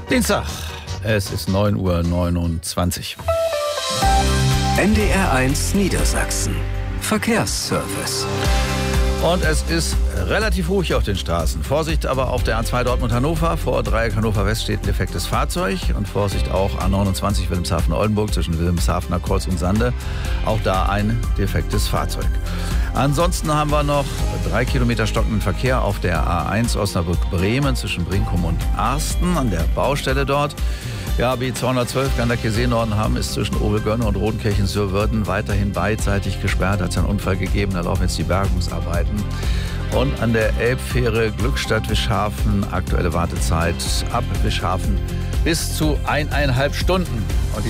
Dienstag, es ist 9:29 Uhr. NDR1 Niedersachsen. Verkehrsservice. Und es ist relativ ruhig auf den Straßen. Vorsicht aber auf der A2 Dortmund-Hannover. Vor Dreieck Hannover West steht ein defektes Fahrzeug. Und Vorsicht auch A29 Wilhelmshaven-Oldenburg zwischen Wilhelmshavener Kreuz und Sande. Auch da ein defektes Fahrzeug. Ansonsten haben wir noch 3 Kilometer stockenden Verkehr auf der A1 Osnabrück-Bremen zwischen Brinkum und Arsten an der Baustelle dort. Ja, B212 Ganderkesee-Norden-Hamm ist zwischen Obelgönne und Rodenkirchen-Sürwürden weiterhin beidseitig gesperrt. Hat es einen Unfall gegeben, da laufen jetzt die Bergungsarbeiten. Und an der Elbfähre Glückstadt-Wischhafen aktuelle Wartezeit ab Wischhafen bis zu 1,5 Stunden. Und